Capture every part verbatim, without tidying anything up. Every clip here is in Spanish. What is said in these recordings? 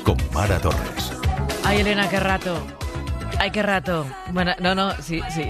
con Mara Torres. Ay, Elena, qué rato. Ay, qué rato. Bueno, no, no, sí, sí.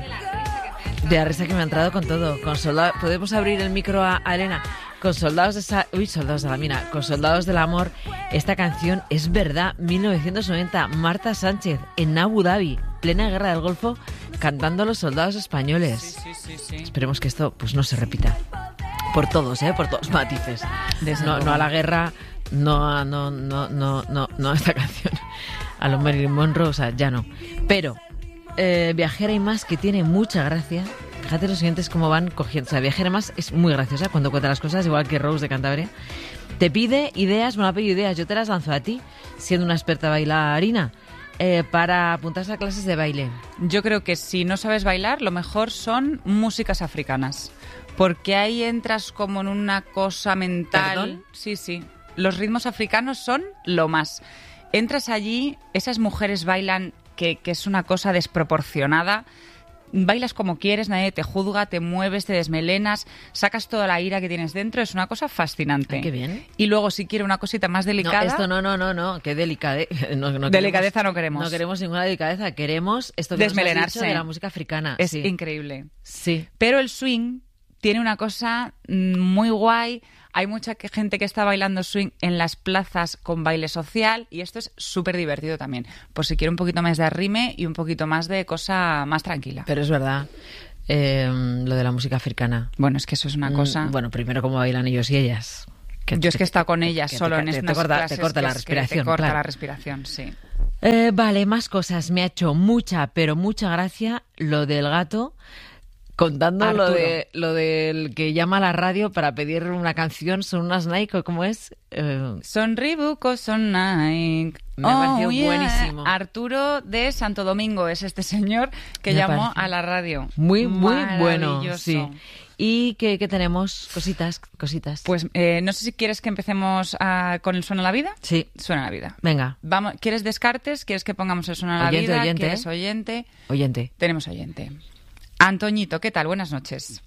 De la risa que me ha entrado con todo. Con soldados. ¿Podemos abrir el micro a, a Elena? Con soldados de esa... Uy, soldados de la mina. Con soldados del amor. Esta canción es verdad. mil novecientos noventa. Marta Sánchez en Abu Dhabi, plena guerra del Golfo, cantando a los soldados españoles. Sí, sí, sí, sí. Esperemos que esto pues no se repita. Por todos, ¿eh? Por todos matices. No, no a la guerra, no a, no, no, no, no, no a esta canción. A los Marilyn Monroe, o sea, ya no. Pero, eh, Viajera y Más, que tiene mucha gracia. Fíjate los siguientes cómo van cogiendo. O sea, Viajera y Más es muy graciosa cuando cuenta las cosas, igual que Rose de Cantabria. Te pide ideas, bueno, ha pedido ideas, yo te las lanzo a ti, siendo una experta bailarina, eh, para apuntarse a clases de baile. Yo creo que si no sabes bailar, lo mejor son músicas africanas. Porque ahí entras como en una cosa mental. ¿Perdón? Sí, sí. Los ritmos africanos son lo más. Entras allí, esas mujeres bailan, que, que es una cosa desproporcionada. Bailas como quieres, nadie te juzga, te mueves, te desmelenas, sacas toda la ira que tienes dentro. Es una cosa fascinante. Ay, qué bien. Y luego, si quiere una cosita más delicada... No, esto no, no, no, no, qué delicadeza. No, no delicadeza queremos, no queremos. No queremos ninguna delicadeza, queremos esto que desmelenarse. Nos has dicho de la música africana. Es sí. increíble. Sí. Pero el swing tiene una cosa muy guay. Hay mucha gente que está bailando swing en las plazas con baile social y esto es súper divertido también. Por si quiere un poquito más de arrime y un poquito más de cosa más tranquila. Pero es verdad, eh, lo de la música africana. Bueno, es que eso es una cosa... Mm, bueno, primero cómo bailan ellos y ellas. Que, Yo es que he estado con ellas que, solo que, en te, estas te corta, clases te corta la respiración. Te corta claro. la respiración, sí. Eh, vale, más cosas. Me ha hecho mucha, pero mucha gracia lo del gato... Contando Arturo. lo de lo del que llama a la radio para pedir una canción, son unas Nike, ¿cómo es? Eh, son Reebok o son Nike. Me oh, pareció yeah. buenísimo. Arturo de Santo Domingo es este señor que Me llamó parece. a la radio. Muy, muy bueno, sí. Maravilloso. ¿Y qué, qué tenemos? Cositas, cositas. Pues eh, no sé si quieres que empecemos a, con el Suena la Vida. Sí. Suena la Vida. Venga. Vamos, ¿quieres descartes? ¿Quieres que pongamos el Suena la Oyente, Vida? oyente, ¿Quieres ¿eh? oyente? Oyente. Tenemos oyente. Antoñito, ¿qué tal? Buenas noches.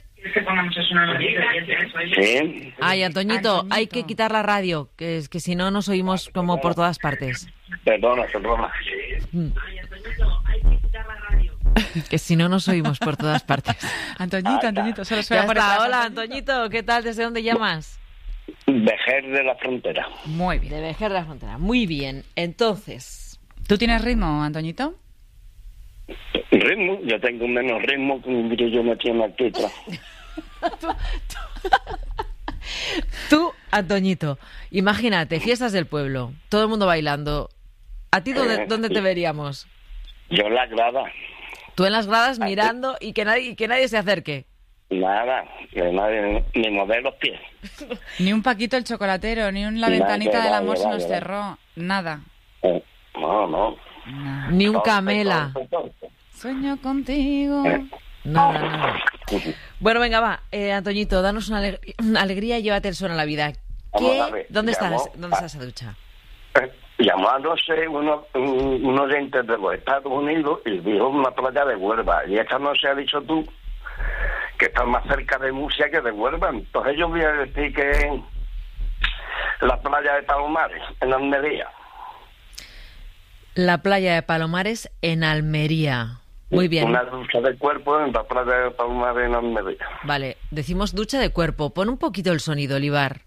Sí. Ay, Antoñito, Antoñito. hay que quitar la radio, que es que si no nos oímos como por todas partes. Perdona, perdona. Que si no nos oímos por todas partes. Antoñito, Antoñito, solo Ya suena por el está. paso, Hola, Antoñito, ¿qué tal? ¿Desde dónde llamas? Vejer de la Frontera. Muy bien. De Vejer de la Frontera. Muy bien. Entonces, ¿Tú tienes ritmo, Antoñito? Ritmo, yo tengo menos ritmo que un grillo metido en la titra. tú, Antoñito, imagínate, fiestas del pueblo, todo el mundo bailando. ¿A ti dónde, dónde te veríamos? Yo en la grada. Tú en las gradas mirando y que nadie, y que nadie se acerque. Nada, que nadie, ni mover los pies. Ni un Paquito el chocolatero, ni un La Nada, ventanita que del va, amor que se va, nos que va. cerró. Nada. Eh, No, no. Nada. Ni un Torpe, Camela. torpe, torpe. Sueño contigo. Eh. Nada, nada. Bueno, venga, va. Eh, Antoñito, danos una, aleg- una alegría y llévate el suelo a la vida. Vamos ¿Qué? a ver, ¿Dónde está, llamó ¿Dónde está a- esa ducha? Eh, Llamándose unos un, unos oyentes de los Estados Unidos y dijo una playa de Huelva. Y esta no se ha dicho tú que estás más cerca de Murcia que de Huelva. Entonces yo voy a decir que la playa de Palomares, en Almería. La playa de Palomares en Almería. Muy bien. Una ducha de cuerpo en la playa de Palomares en Almería. Vale, decimos ducha de cuerpo. Pon un poquito el sonido, Olivar.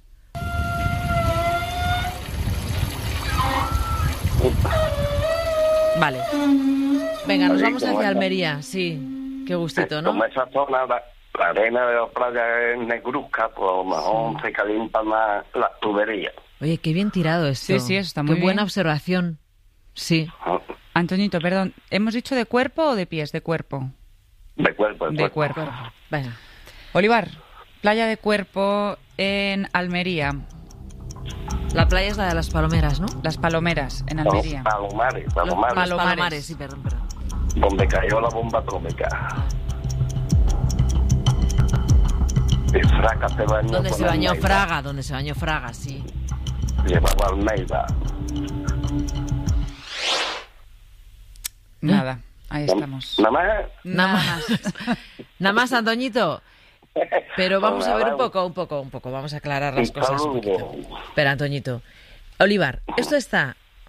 Vale. Venga, nos Sí, vamos como hacia esa. Almería. Sí, qué gustito, ¿no? Como esa zona, la, la arena de la playa es negruzca, pues a lo mejor se calientan más las tuberías. Oye, qué bien tirado esto. Sí, sí, eso está muy Qué buena bien. observación. Sí. Antoñito, perdón, ¿hemos dicho de cuerpo o de pies? De cuerpo. De cuerpo, de De cuerpo. cuerpo. Venga. Olivar, playa de cuerpo en Almería. La playa es la de las Palomeras, ¿no? Las Palomeras, en No, Almería. Palomares, Los Palomares, Palo- Palomares. Palomares. Sí, perdón, perdón. donde cayó la bomba atómica. Y Fraga se bañó Donde con se bañó Almeida. Fraga, donde se bañó Fraga, sí. Llevaba Almeida. Nada, ahí estamos. Nada más. Nada más. Nada más, Antoñito. Pero vamos a ver un poco, un poco, un poco. Vamos a aclarar las Un cosas un saludo. poquito. Espera, Antoñito. Olivar, esto está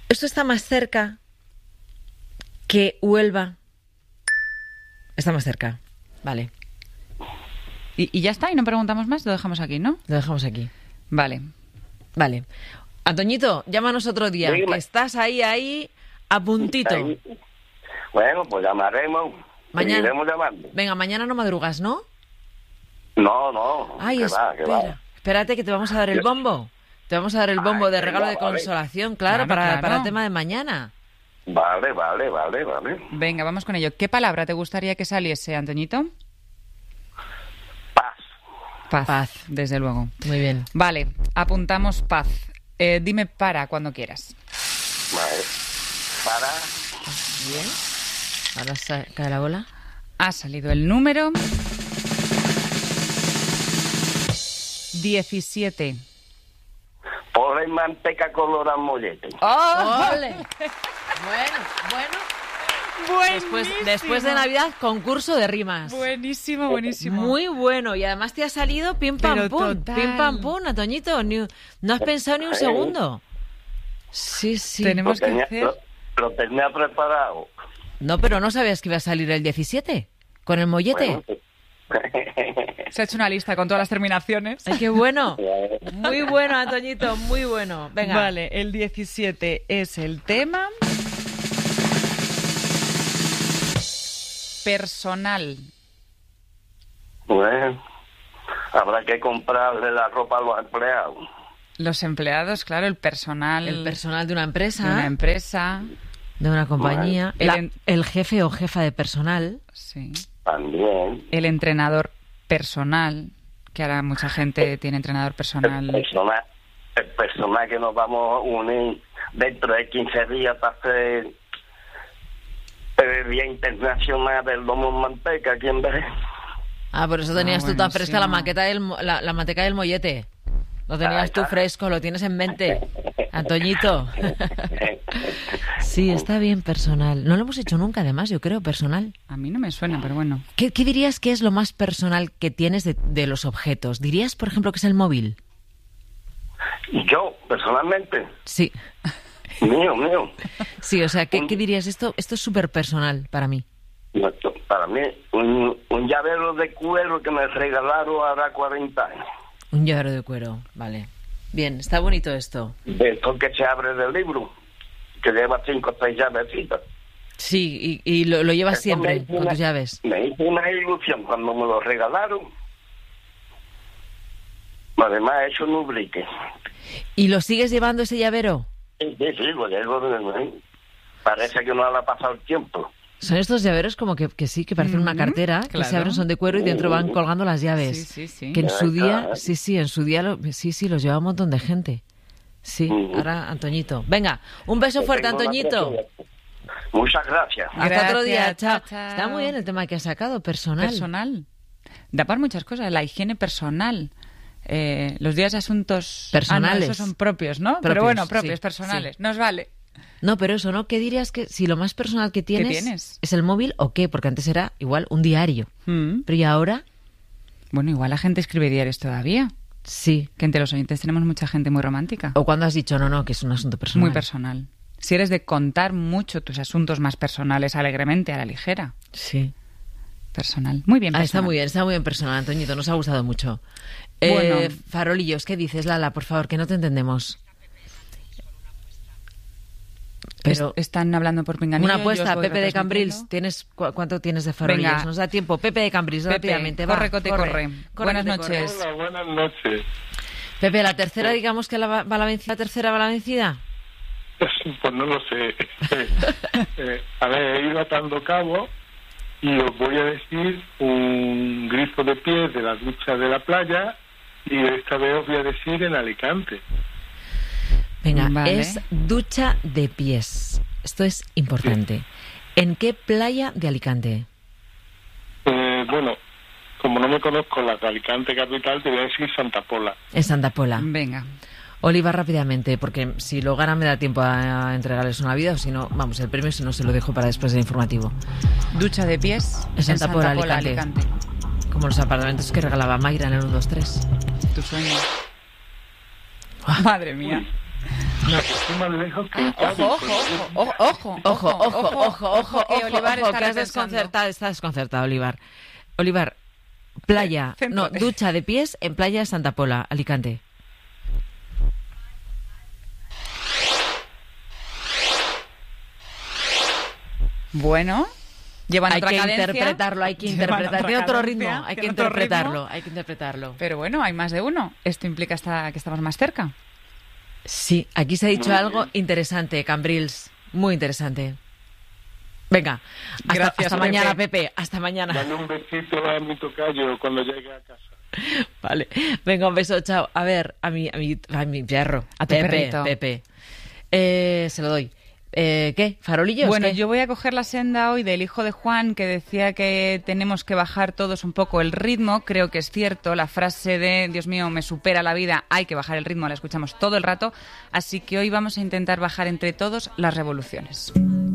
Esto está más cerca que Huelva. Está más cerca. Vale. ¿Y, y ya está? ¿Y no preguntamos más? Lo dejamos aquí, ¿no? Lo dejamos aquí. Vale. Vale. Antoñito, llámanos otro día. Dígame. Que estás ahí, ahí, a puntito. Ahí. Bueno, pues llamaremos. Mañana. Seguiremos llamando. Venga, mañana no madrugas, ¿no? No, no. Ay, que espera. va, que va. Espérate que te vamos a dar el bombo. Te vamos a dar el bombo Ay, de regalo de venga, vale. consolación, claro, Claro, para, claro. para el tema de mañana. Vale, vale, vale, vale. Venga, vamos con ello. ¿Qué palabra te gustaría que saliese, Antoñito? Paz. Paz. Paz. Desde luego. Muy bien. Vale, apuntamos paz. Eh, dime para cuando quieras. Vale. Para. Bien. Ahora sa- cae la bola. Ha salido el número diecisiete. Por el manteca color al mollete. ¡Oh! ¡Ole! Bueno, bueno. Después, después de Navidad, concurso de rimas. Buenísimo, buenísimo. Muy bueno. Y además te ha salido pim pam Pero pum. total. Pim pam pum, Antoñito. Ni- no has pensado ni un segundo. Sí, sí. Lo Tenemos que tenía, hacer... lo, lo tenía preparado. No, pero no sabías que iba a salir el diecisiete. Con el mollete. Bueno, Se ha hecho una lista con todas las terminaciones. Ay, qué bueno. Muy bueno, Antoñito, muy bueno. Venga. Vale, el diecisiete es el tema personal. bueno, habrá que comprarle la ropa a los empleados. Los empleados, claro, el personal, El personal de una de empresa, una empresa. de una compañía. El La- en- el jefe o jefa de personal. Sí. También. El entrenador personal, que ahora mucha gente tiene entrenador El personal. personal, el personal que nos vamos a unir dentro de quince días para hacer el Día Internacional del Lomo en Manteca aquí en Berén. Ah, por eso tenías Ah, tú tan fresca la buenísimo. maqueta del, mo- la, la manteca del mollete. Lo tenías Ay, tú claro. fresco, lo tienes en mente. Antoñito. Sí, está bien personal. No lo hemos hecho nunca, además, yo creo, personal. A mí no me suena, pero bueno. ¿Qué, qué dirías que es lo más personal que tienes de, de los objetos? ¿Dirías, por ejemplo, que es el móvil? Yo, personalmente, Sí. mío, mío, Sí, o sea, ¿qué, qué dirías? Esto, esto es súper personal para mí. para mí, un, un llavero de cuero que me regalaron hará cuarenta años. Un llavero de cuero, vale. Bien, está bonito esto. De esto que se abre del libro, que lleva cinco o seis llavecitas. Sí, y, y lo, lo llevas Eso siempre me hizo con una- tus llaves. Me hizo una ilusión cuando me lo regalaron. Además, he hecho un ubrique. ¿Y lo sigues llevando ese llavero? Sí, sí, sí, lo llevo. Parece que no le ha pasado el tiempo. Son estos llaveros como que, que sí, que parecen una Ujú, cartera, que claro. se abren, son de cuero y dentro van colgando las llaves. Sí, sí, sí. Que en su día, Claro. sí, sí, en su día, lo- sí, sí, los lleva un montón de gente. Sí, Ujú. ahora Antoñito. Venga, un beso fuerte, Tengo una Antoñito. pregunta. Muchas gracias. Hasta otro día, Gracias, chao. chao, chao. Está muy bien el tema que has sacado, personal. Personal. Da para muchas cosas. La higiene personal. Eh, los días de asuntos Personales. Ah, no, esos son propios, ¿no? Pero Propios, bueno, propios, sí, personales. sí. Nos vale. No, pero eso, ¿no? ¿Qué dirías que si lo más personal que tienes, tienes? es el móvil o qué? Porque antes era igual un diario. Mm. Pero ¿y ahora? Bueno, igual la gente escribe diarios todavía. Sí. Que entre los oyentes tenemos mucha gente muy romántica. O cuando has dicho, no, no, que es un asunto personal. Muy personal. Si eres de contar mucho tus asuntos más personales alegremente, a la ligera. Sí. Personal. Muy bien, Ah, está personal. muy bien, está muy bien personal, Antoñito. Nos ha gustado mucho. Eh, Bueno. Farolillos, ¿qué dices, Lala? Por favor, que no te entendemos. Pero Es- están hablando por pinganillo. una yo apuesta, os voy Pepe de Cambrils. retransmitiendo. ¿Tienes, cu- ¿Cuánto tienes de farolillos? Venga. Nos da tiempo. Pepe de Cambrils, Pepe, rápidamente. va, corre, cote, corre. Buenas cote, noches. Hola, buenas noches. Pepe, ¿la tercera, digamos que la va, va la vencida? ¿La tercera va la vencida? Pues no lo sé. Eh, a ver, he ido atando cabo y os voy a decir un grifo de pies de la ducha de la playa y esta vez os voy a decir en Alicante. Venga, Vale. es ducha de pies. Esto es importante. ¿En qué playa de Alicante? Eh, bueno, como no me conozco la de Alicante capital, te voy a decir Santa Pola. En Santa Pola. Venga. Oliva, rápidamente, porque si lo gana me da tiempo a, a entregarles una vida, o si no, vamos, el premio si no se lo dejo para después del informativo. Ducha de pies En Santa Pola, Alicante. Alicante. Como los apartamentos que regalaba Mayra en el uno dos tres. Tu sueño. Madre mía. No. Estoy más lejos que... Ojo, ojo, ojo, ojo, Ojo, ojo, ojo, ojo, que ojo, Olivar ojo, estará que has pensando. desconcertado, está desconcertado, Olivar. Olivar, playa, no, Centro- ducha de pies en playa de Santa Pola, Alicante. Bueno, llevan Hay otra que cadencia. interpretarlo, hay que Llevan interpretar. otra Tiene otro cadencia, ritmo, hay que tiene otro interpretarlo, ritmo. hay que interpretarlo. Pero bueno, hay más de uno. Esto implica hasta que estamos más cerca. Sí, aquí se ha dicho Muy algo bien. interesante, Cambrils, muy interesante. Venga, hasta, Gracias, hasta Pepe. mañana, Pepe, hasta mañana. Dale un besito a mi tocayo cuando llegue a casa. Vale, venga, un beso, chao. A ver, a mi, a mi, a mi perro, A tu Pepe, perrito. Pepe. Eh, se lo doy. Eh, ¿Qué? ¿Farolillos? Bueno, ¿Qué? yo voy a coger la senda hoy del hijo de Juan, que decía que tenemos que bajar todos un poco el ritmo. Creo que es cierto. La frase de Dios mío, me supera la vida, hay que bajar el ritmo, la escuchamos todo el rato. Así que hoy vamos a intentar bajar entre todos las revoluciones.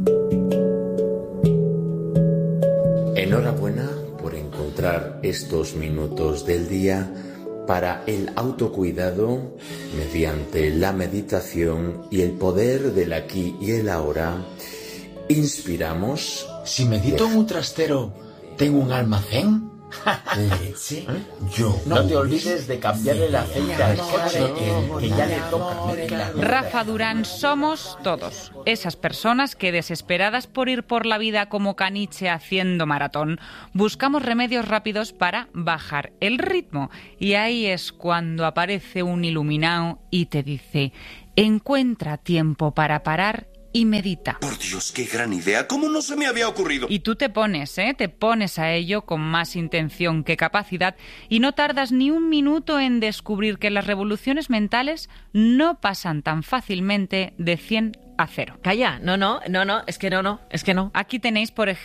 Enhorabuena por encontrar estos minutos del día para el autocuidado mediante la meditación y el poder del aquí y el ahora. Inspiramos. Si medito en un trastero, ¿tengo un almacén? Leche. Yo. No te olvides de cambiar el aceite al coche, que, que ya le toca meditar. Rafa Durán, somos todos esas personas que, desesperadas por ir por la vida como caniche haciendo maratón, buscamos remedios rápidos para bajar el ritmo. Y ahí es cuando aparece un iluminado y te dice: encuentra tiempo para parar y medita. Por Dios, qué gran idea. ¿Cómo no se me había ocurrido? Y tú te pones, ¿eh? Te pones a ello con más intención que capacidad y no tardas ni un minuto en descubrir que las revoluciones mentales no pasan tan fácilmente de cien a cero. Calla, no, no, no, no, es que no, no, es que no. Aquí tenéis, por ejemplo,